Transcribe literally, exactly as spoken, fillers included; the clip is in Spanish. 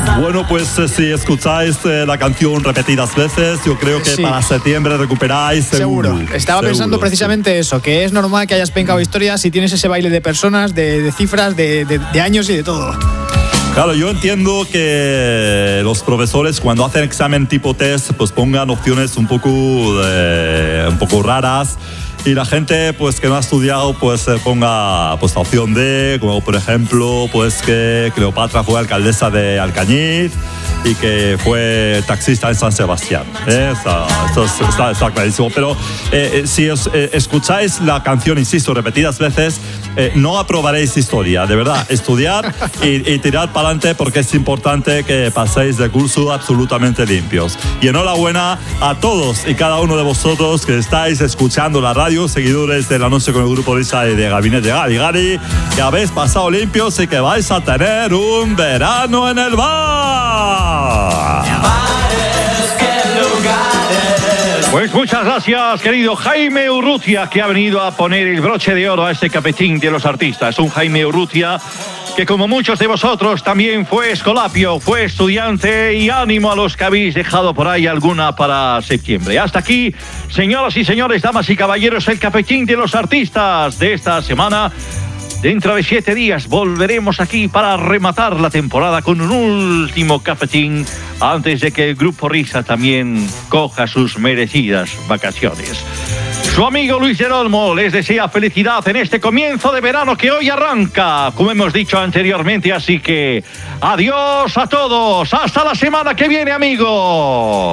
Bueno, pues eh, si escucháis eh, la canción repetidas veces, yo creo que Sí. para septiembre recuperáis seguro. Seguro. Estaba seguro, pensando precisamente eso, que es normal que hayas pencado historias si tienes ese baile de personas, de, de cifras, de, de, de años y de todo. Claro, yo entiendo que los profesores cuando hacen examen tipo test pues pongan opciones un poco, de, un poco raras y la gente pues que no ha estudiado pues eh, ponga pues la opción D, como por ejemplo pues que Cleopatra fue alcaldesa de Alcañiz y que fue taxista en San Sebastián. ¿eh? Está, esto es- está, está clarísimo. Pero eh, eh, si os eh, escucháis la canción, insisto, repetidas veces, eh, no aprobaréis historia. De verdad, estudiar y, y tirar para adelante porque es importante que paséis de curso absolutamente limpios. Y enhorabuena a todos y cada uno de vosotros que estáis escuchando la radio, seguidores de La Noche con el Grupo Risa y de Gabinete Gari Gari, que habéis pasado limpios y que vais a tener un verano en el bar. Pues muchas gracias, querido Jaime Urrutia, que ha venido a poner el broche de oro a este cafetín de los artistas. Un Jaime Urrutia que, como muchos de vosotros, también fue escolapio, fue estudiante, y ánimo a los que habéis dejado por ahí alguna para septiembre. Hasta aquí, señoras y señores, damas y caballeros, el cafetín de los artistas de esta semana. Dentro de siete días volveremos aquí para rematar la temporada con un último cafetín antes de que el Grupo Risa también coja sus merecidas vacaciones. Su amigo Luis del Olmo les desea felicidad en este comienzo de verano que hoy arranca, como hemos dicho anteriormente, así que adiós a todos, hasta la semana que viene, amigos.